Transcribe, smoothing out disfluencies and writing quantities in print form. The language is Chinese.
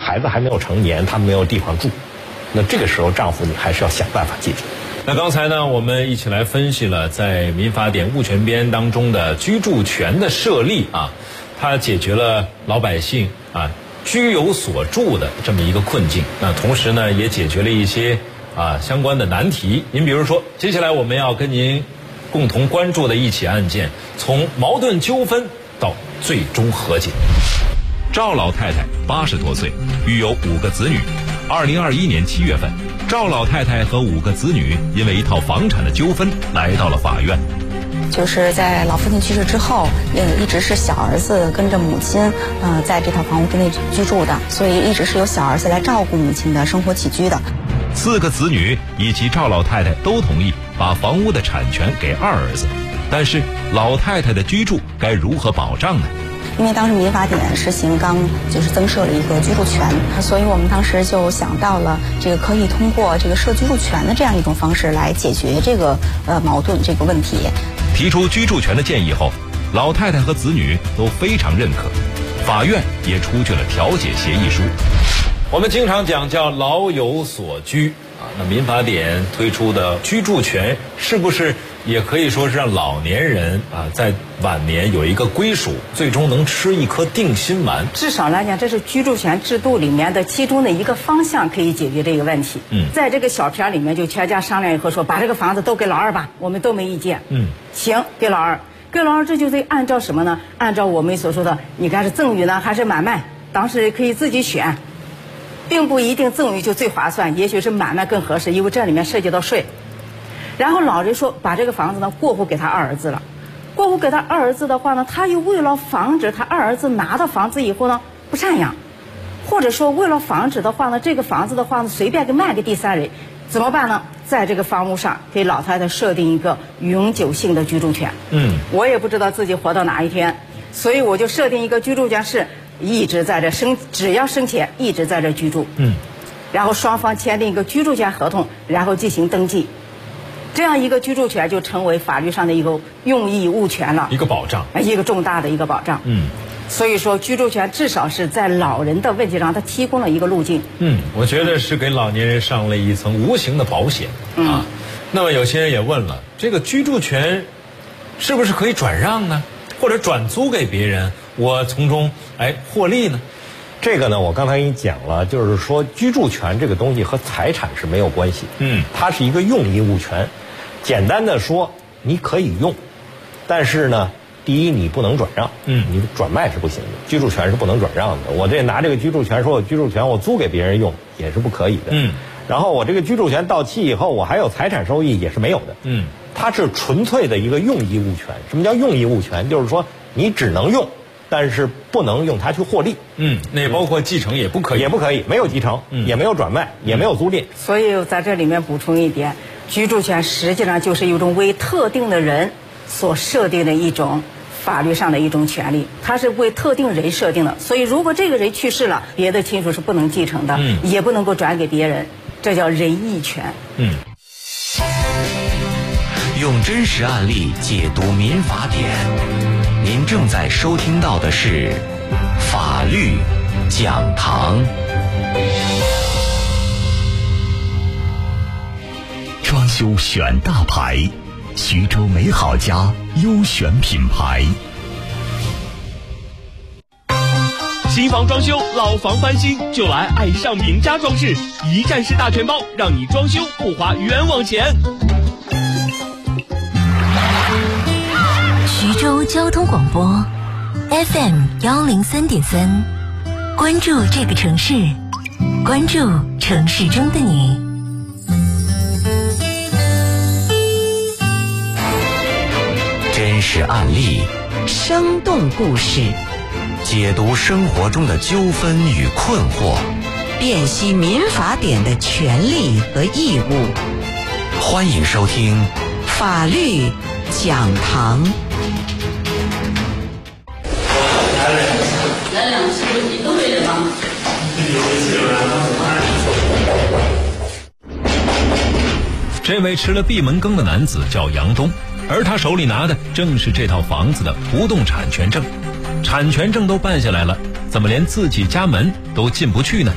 孩子还没有成年，他没有地方住，那这个时候丈夫你还是要想办法解决。 那刚才呢，我们一起来分析了在民法典物权编当中的居住权的设立啊，它解决了老百姓居有所住的这么一个困境。那同时呢，也解决了一些相关的难题。您比如说，接下来我们要跟您共同关注的一起案件，从矛盾纠纷到最终和解。 赵老太太80多岁，育有5个子女。2021年7月份，赵老太太和5个子女因为一套房产的纠纷来到了法院。 就是在老父亲去世之后，一直是小儿子跟着母亲，在这套房屋之内居住的，所以一直是由小儿子来照顾母亲的生活起居的。 4个子女以及赵老太太都同意把房屋的产权给2儿子，但是老太太的居住该如何保障呢？ 因为当时民法典实行刚就是增设了一个居住权，所以我们当时就想到了这个可以通过这个设居住权的这样一种方式来解决这个矛盾这个问题。 提出居住权的建议后，老太太和子女都非常认可，法院也出具了调解协议书。 我们经常讲叫老有所居那民法典推出的居住权是不是也可以说是让老年人在晚年有一个归属，最终能吃一颗定心丸？ 至少来讲，这是居住权制度里面的其中的一个方向，可以解决这个问题。在这个小片里面就全家商量以后说，把这个房子都给老二吧，我们都没意见。行，给老二，给老二，这就得按照什么呢？按照我们所说的，你看是赠与呢还是买卖，当时可以自己选。并不一定赠与就最划算，也许是买卖更合适，因为这里面涉及到税。然后老人说把这个房子呢过户给他2儿子了，过户给他2儿子的话呢，他又为了防止他2儿子拿到房子以后呢不赡养，或者说为了防止的话呢，这个房子的话呢随便给卖给第3人，怎么办呢？在这个房屋上给老太太设定一个永久性的居住权。我也不知道自己活到哪一天，所以我就设定一个居住权是一直在这只要生前一直在这居住。然后双方签订一个居住权合同，然后进行登记，这样一个居住权就成为法律上的一个用益物权了， 一个保障， 一个重大的一个保障。所以说居住权至少是在老人的问题上，它提供了一个路径。 我觉得是给老年人上了一层无形的保险那么有些人也问了，这个居住权是不是可以转让呢？或者转租给别人，我从中获利呢？ 这个呢，我刚才给你讲了，就是说居住权这个东西和财产是没有关系，它是一个用益物权。简单的说，你可以用，但是呢，第一你不能转让，你转卖是不行的，居住权是不能转让的。我拿这个居住权说我居住权我租给别人用也是不可以的，然后我这个居住权到期以后我还有财产收益也是没有的，它是纯粹的一个用益物权。什么叫用益物权？就是说你只能用，但是不能用它去获利。 那也包括继承也不可以， 也不可以，没有继承，也没有转卖，也没有租赁。 所以在这里面补充一点，居住权实际上就是一种为特定的人所设定的一种法律上的一种权利，它是为特定人设定的。所以如果这个人去世了，别的亲属是不能继承的，也不能够转给别人，这叫人益权。 用真实案例解读民法典，您正在收听到的是法律讲堂。 装修选大牌，徐州美好家优选品牌。 新房装修，老房翻新，就来爱上名家装饰，一站式大全包，让你装修不花冤枉钱。 徐州交通广播 FM103.3，关注这个城市，关注城市中的你。 真实案例， 生动故事， 解读生活中的纠纷与困惑， 辨析民法典的权利和义务。 欢迎收听法律讲堂。 这位吃了闭门羹的男子叫杨东，而他手里拿的正是这套房子的不动产权证。产权证都办下来了，怎么连自己家门都进不去呢？